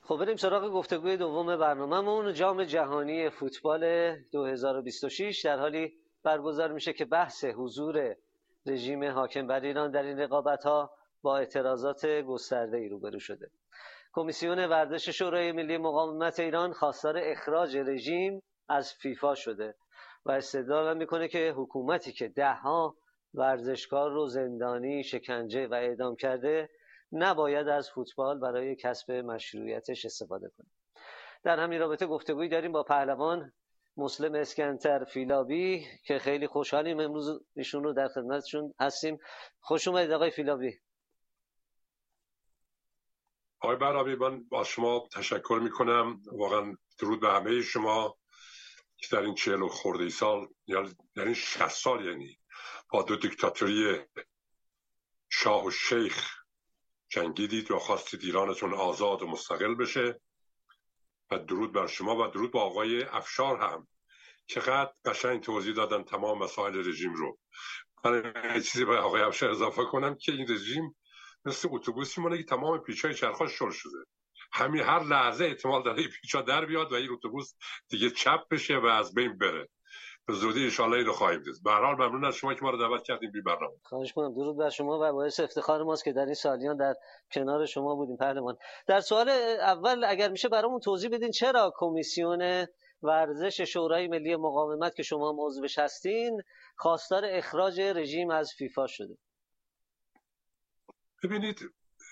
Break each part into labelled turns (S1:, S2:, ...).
S1: خب بریم سراغ گفتگوی دوم برنامه‌مون. جام جهانی فوتبال 2026 در حالی برگزار میشه که بحث حضور رژیم حاکم بر ایران در این رقابت‌ها با اعتراضات گسترده‌ای روبرو شده. کمیسیون ورزش شورای ملی مقاومت ایران خواستار اخراج رژیم از فیفا شده و استدلال میکنه که حکومتی که ده‌ها ورزشکار رو زندانی، شکنجه و اعدام کرده نباید از فوتبال برای کسب مشروعیتش استفاده کنه. در همین رابطه گفتگویی داریم با پهلوان مسلم اسکنتر فیلابی که خیلی خوشحالیم امروز ایشون رو در خدمتشون هستیم. خوش اومدید آقای فیلابی.
S2: آقای برابی، من با شما تشکر میکنم. واقعا درود به همه شما که در این 40 خورده سال یا در این 60 سال یعنی با دو دیکتاتوری شاه و شیخ جنگیدید و خواستید ایرانتون آزاد و مستقل بشه. و درود بر شما و درود با آقای افشار هم چقدر قشنگ توضیح دادن تمام مسائل رژیم رو. من یه چیزی به آقای افشار اضافه کنم که این رژیم مثل اتوبوسی مونه که تمام پیچای چرخاش شل شده. همین هر لحظه احتمال داره پیچا در بیاد و این اتوبوس دیگه چپ بشه و از بین بره. به زودی ان شاءالله اینو خواهیم دید. به هر حال ممنون از شما که ما رو دعوت کردین بی برنامه.
S1: خواهش می‌کنم. درود بر شما و باعث افتخار ماست که در این سالیان در کنار شما بودیم پهلوان. در سوال اول اگر میشه برامون توضیح بدین چرا کمیسیون ورزش شورای ملی مقاومت که شما هم عضوش هستین خواستار اخراج رژیم از فیفا شده؟
S2: ببینید،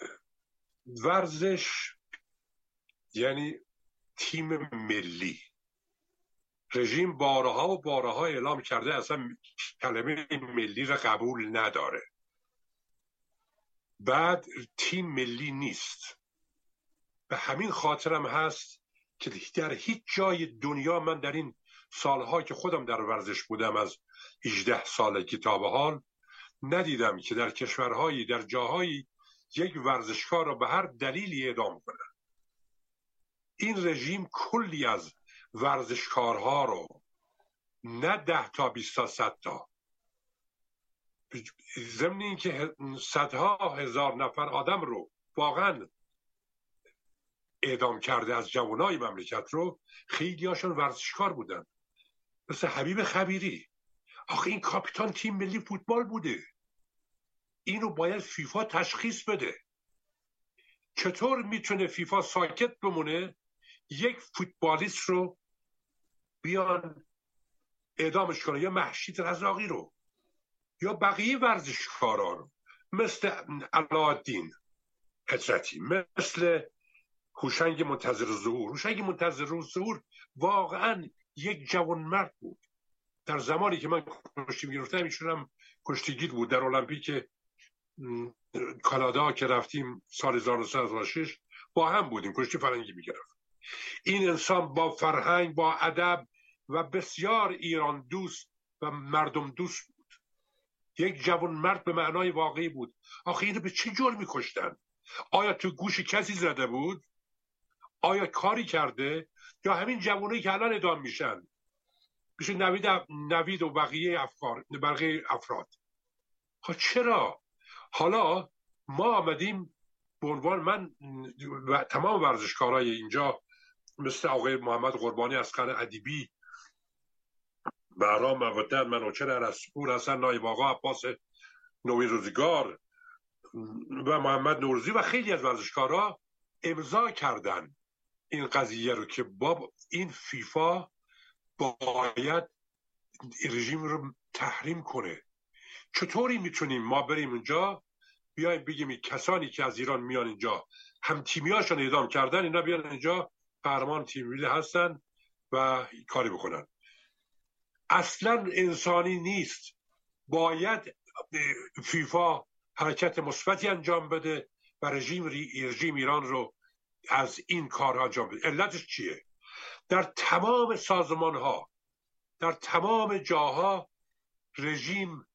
S2: ورزش یعنی تیم ملی. رژیم بارها و بارها اعلام کرده اصلا کلمه ملی را قبول نداره. بعد تیم ملی نیست. به همین خاطرم هست که در هیچ جای دنیا من در این سالها که خودم در ورزش بودم از 18 سالگی تا به حال ندیدم که در کشورهایی در جاهایی یک ورزشکار را به هر دلیلی اعدام کنن. این رژیم کلی از ورزشکارها رو نه 10 تا 20 تا 100 تا ضمن این که صدها هزار نفر آدم رو واقعا اعدام کرده از جوانای مملکت رو، خیلی هاشون ورزشکار بودن مثل حبیب خبیری. آخه این کاپیتان تیم ملی فوتبال بوده. اینو باید فیفا تشخیص بده. چطور میتونه فیفا ساکت بمونه یک فوتبالیست رو بیان اعدامش کنه، یا مهشید رزاقی رو یا بقیه ورزشکارا رو مثل علاءالدین حجتی، مثل هوشنگ منتظر ظهور. هوشنگ منتظر ظهور واقعا یک جوانمرد بود. در زمانی که من کشتی می‌گرفتم ایشون هم کشتیگیر بود. در المپیک کانادا که رفتیم سال 1906 با هم بودیم، کشتی فرنگی می‌گرفت. این انسان با فرهنگ، با ادب و بسیار ایران دوست و مردم دوست بود. یک جوانمرد به معنای واقعی بود. آخه اینو به چه جرمی کشتن؟ آیا تو گوش کسی زده بود؟ آیا کاری کرده؟ یا همین جوانایی که الان اعدام میشن میشه نوید و بقیه افراد؟ چرا؟ حالا ما آمدیم به عنوان من و تمام ورزشکارای اینجا مثل آقای محمد قربانی، اصغر ادیبی، بهرام مودت، منوچهر ارسطو، حسن نایب آقا، عباس نوین روزگار و محمد نورزی و خیلی از ورزشکارا امضا کردن این قضیه رو که با این فیفا باید رژیم رو تحریم کنه. چطوری میتونیم ما بریم اونجا بیایم بگیم کسانی که از ایران میان اینجا هم تیمیاشون اعدام کردن، اینا بیان اینجا قهرمان تیم ملی هستن و کاری بکنن؟ اصلا انسانی نیست. باید فیفا حرکت مثبتی انجام بده و رژیم ایران رو از این کارها انجام بده. علتش چیه؟ در تمام سازمان ها، در تمام جاها رژیم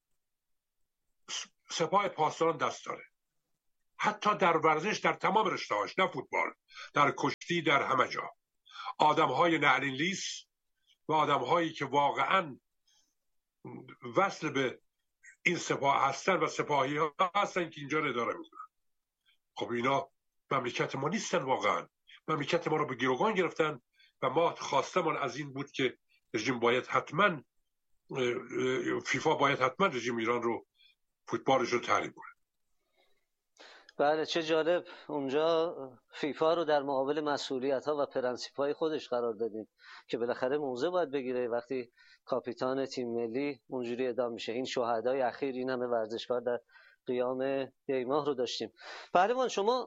S2: سپاه پاسداران دست داره. حتی در ورزش، در تمام رشته‌هاش، نه فوتبال، در کشتی، در همه جا. آدم‌های نعلین لیس و آدم‌هایی که واقعاً وصل به این سپاه هستن و سپاهی ها هستن که اینجا اداره میکنن. خب اینا مملکت ما نیستن واقعا. مملکت ما رو به گروگان گرفتن و ما خواستمان از این بود که رژیم باید حتما فیفا باید حتما رژیم ایران رو فوتبالش رو تحریم کنه.
S1: بله چه جالب، اونجا فیفا رو در مقابل مسئولیت‌ها و پرنسیپ‌های خودش قرار دادیم که بالاخره موضع باید بگیره. وقتی کاپیتان تیم ملی اونجوری اعدام میشه، این شهدای اخیر این همه ورزشکار در قیام دیماه رو داشتیم. پهلوان شما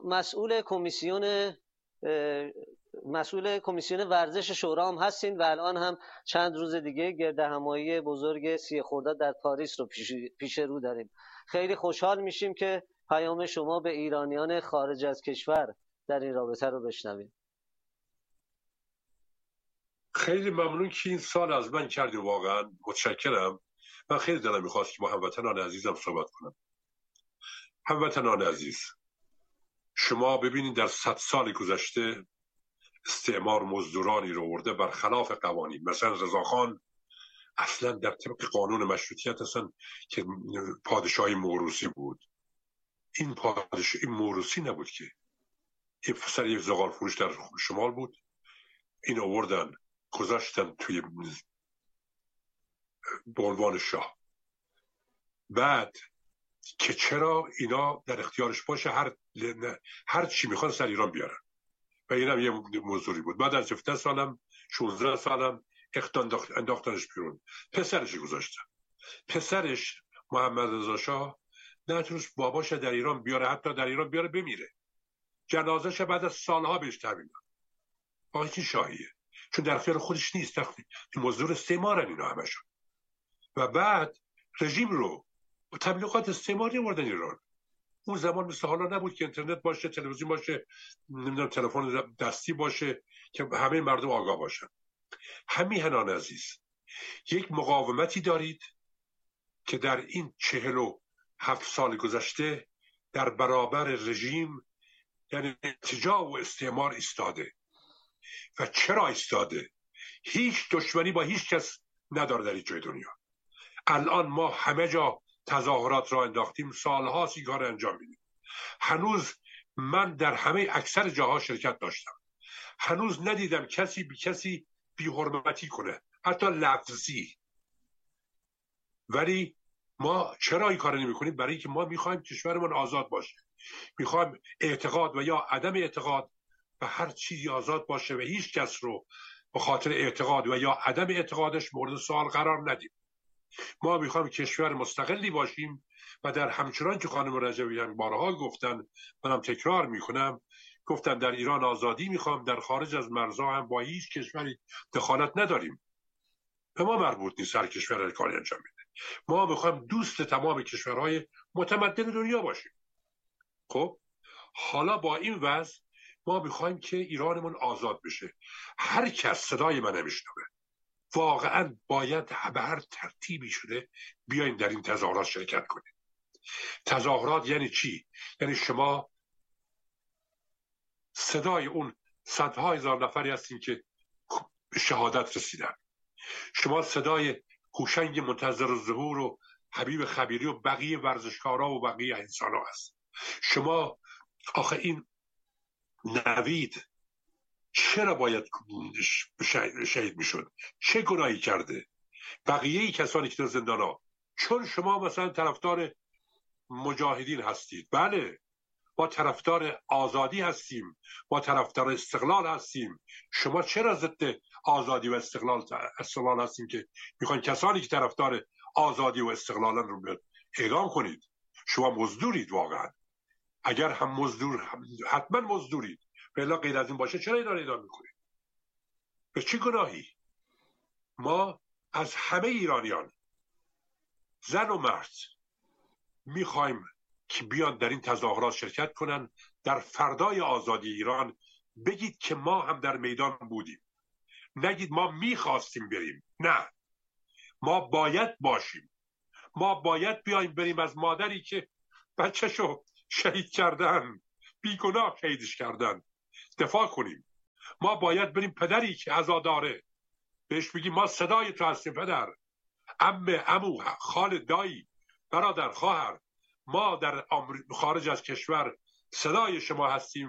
S1: مسئول کمیسیون ورزش شورا هم هستین و الان هم چند روز دیگه گردهمایی بزرگ 30 خرداد در پاریس رو پیش رو داریم. خیلی خوشحال میشیم که پیام شما به ایرانیان خارج از کشور در این رابطه رو بشنویم.
S2: خیلی ممنون که این سال از من کردی، واقعا متشکرم. من خیلی دلم میخواست که با هموطنان عزیزم صحبت کنم. هموطنان عزیز، شما ببینید در 100 سال گذشته استعمار مزدورانی رو آورده برخلاف قوانین. مثلا رضاخان اصلا در طبق قانون مشروطیت اصلا که پادشاهی موروثی بود، این موروثی نبود که این پسر یک زغال فروش در شمال بود، این آوردن گذاشتن توی به عنوان شاه. بعد که چرا اینا در اختیارش باشه هر چی میخوان سر ایران بیارن و اینم یه موضوعی بود. بعد از 17 سالم 16 سالم انداختنش بیرون، پسرش گذاشتن. پسرش محمد رضا شاه نتونست باباش در ایران بیاره، حتی در ایران بیاره بمیره. جنازه‌ش بعد از سالها بهش تحویل داد. با این شاهیه، چون در اختیار خودش نیست، مزدور استعمارن اینا همشون. و بعد رژیم رو با تبلیغات استعماری آوردن ایران. اون زمان مثل حالا نبود که اینترنت باشه، تلویزیون باشه، نمیدونم تلفن دستی باشه که همه مردم آگاه باشن. همیهنان عزیز، یک مقاومتی دارید که در این 47 سال گذشته در برابر رژیم یعنی ارتجاع و استعمار ایستاده. و چرا ایستاده؟ هیچ دشمنی با هیچ کس نداره در این جای دنیا. الان ما همه جا تظاهرات را انداختیم، سالهاست این کار انجام میدیم. هنوز من در همه اکثر جاها شرکت داشتم، هنوز ندیدم کسی بی کسی بی حرمتی کنه، حتی لفظی. ولی ما چرا این کار نمی کنیم؟ برای اینکه ما میخوایم کشورمون آزاد باشه، میخوایم اعتقاد و یا عدم اعتقاد و هر چیزی آزاد باشه و هیچ کس رو به خاطر اعتقاد و یا عدم اعتقادش مورد سوال قرار ندیم. ما میخوایم کشور مستقلی باشیم و در همچنان که خانم رجبیان بارها گفتن، منم تکرار میکنم، گفتن در ایران آزادی میخوام، در خارج از مرزها هم با هیچ کشوری دخالت نداریم. به ما مربوط نیست هر کشور کاری انجام میده. ما میخوایم دوست تمام کشورهای متمدن دنیا باشیم. خب حالا با این وضع ما میخوایم که ایرانمون آزاد بشه. هر کس صدای من نمیشنوه، واقعا باید به هر ترتیبی شده بیاین در این تظاهرات شرکت کنید. تظاهرات یعنی چی؟ یعنی شما صدای اون صدها هزار نفری هستین که به شهادت رسیدن، شما صدای هوشنگ منتظر الظهور و حبیب خبیری و بقیه ورزشکارا و بقیه انسانا هست. شما آخه این نوید چرا باید شهید میشد؟ چه گناهی کرده؟ بقیه کسانی که در زندان ها، چون شما مثلا طرفدار مجاهدین هستید، بله ما طرفدار آزادی هستیم، ما طرفدار استقلال هستیم، شما چرا ضد آزادی و استقلال هستیم که میخواین کسانی که طرفدار آزادی و استقلالن رو اعدام کنید؟ شما مزدورید واقعا. اگر هم مزدور حتما مزدورید، بلا غیر از این باشه چرا اینا رو اعدام میکنید؟ به چه گناهی؟ ما از همه ایرانیان زن و مرد میخوایم که بیان در این تظاهرات شرکت کنن. در فردای آزادی ایران بگید که ما هم در میدان بودیم، نگید ما میخواستیم بریم. نه، ما باید باشیم. ما باید بیایم بریم از مادری که بچه‌شو شهید کردن، بیگناه شهیدش کردن، دفاع کنیم. ما باید بریم پدری که عزاداره بهش بگیم ما صدای تو هستیم پدر، عمو، خال، دایی، برادر، خواهر، ما در خارج از کشور صدای شما هستیم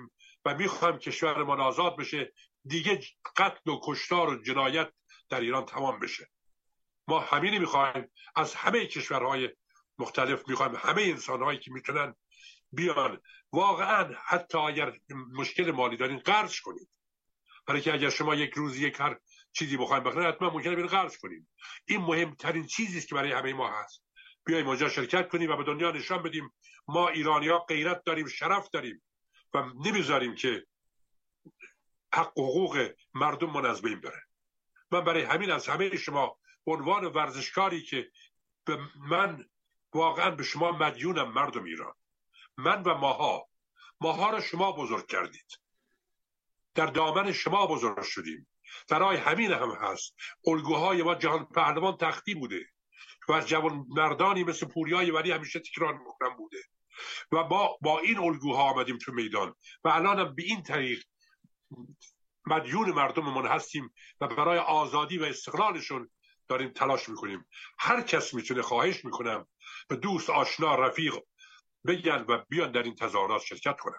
S2: و میخوایم کشورمان آزاد بشه، دیگه قتل و کشتار و جنایت در ایران تمام بشه. ما همینی میخوایم از همه کشورهای مختلف، میخوایم همه انسانهایی که میتونن بیان، واقعا حتی اگر مشکل مالی دارین قرض کنید، برای که اگر شما یک روز یک هر چیزی بخواید بخرید حتما ممکنه برید قرض کنید. این مهمترین چیزی است که برای همه ما هست. بیایم اونجا شرکت کنیم و به دنیا نشان بدیم ما ایرانی‌ها غیرت داریم، شرف داریم و نمیذاریم که حق و حقوق مردم من از بین بره. من برای همین از همه شما به عنوان ورزشکاری که من واقعا به شما مدیونم، مردم ایران، من و ماها را شما بزرگ کردید، در دامن شما بزرگ شدیم، برای همین هم هست الگوهای ما جهان پهلوان تختی بوده و از جوان مردانی مثل پوریای ولی همیشه تکرار میکنم بوده و با این الگوها آمدیم تو میدان و الان هم به این طریق مدیون مردممون هستیم و برای آزادی و استقلالشون داریم تلاش میکنیم. هر کس میتونه، خواهش میکنم به دوست، آشنا، رفیق بگن و بیان در این تظاهرات شرکت کنن.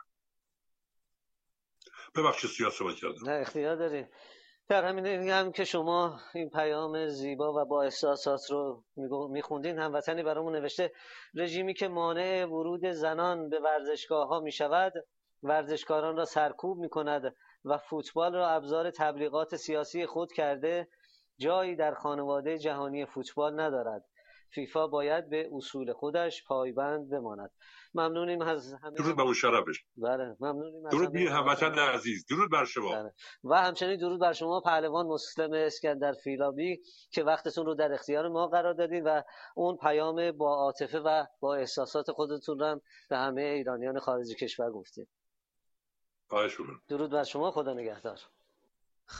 S2: ببخشید سیاست کردم.
S1: نه اختیار داریم. در همین هم که شما این پیام زیبا و با احساسات رو میخوندین، هموطنی برامون نوشته رژیمی که مانع ورود زنان به ورزشگاه ها میشود، ورزشکاران را سرکوب میکند و فوتبال را ابزار تبلیغات سیاسی خود کرده، جایی در خانواده جهانی فوتبال ندارد. فیفا باید به اصول خودش پایبند بماند. ممنونیم از همه.
S2: درود به مشرفش.
S1: بله، ممنونیم.
S2: درود بی هموطن عزیز، درود بر شما.
S1: بله. و همچنین درود بر شما پهلوان مسلم اسکندر فیلابی که وقتتون رو در اختیار ما قرار دادین و اون پیام با عاطفه و با احساسات خودتون رو به همه ایرانیان خارج کشور گفتید.
S2: خواهش می‌کنم.
S1: درود بر شما، خدا نگهدار.